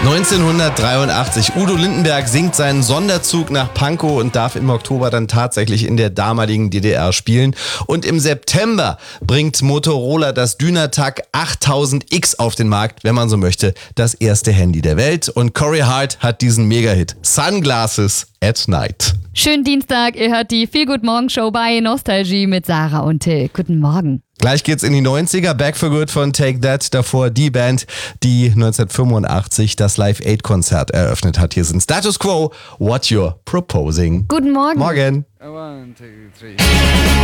1983. Udo Lindenberg singt seinen Sonderzug nach Pankow und darf im Oktober dann tatsächlich in der damaligen DDR spielen. Und im September bringt Motorola das Dynatac 8000X auf den Markt, wenn man so möchte, das erste Handy der Welt. Und Corey Hart hat diesen Mega-Hit Sunglasses at Night. Schönen Dienstag, ihr hört die Feel-Good-Morgen-Show bei Nostalgie mit Sarah und Till. Guten Morgen. Gleich geht's in die 90er, Back for Good von Take That, davor die Band, die 1985 das Live-Aid-Konzert eröffnet hat. Hier sind Status Quo, What You're Proposing. Guten Morgen. Morgen. 1, 2, 3.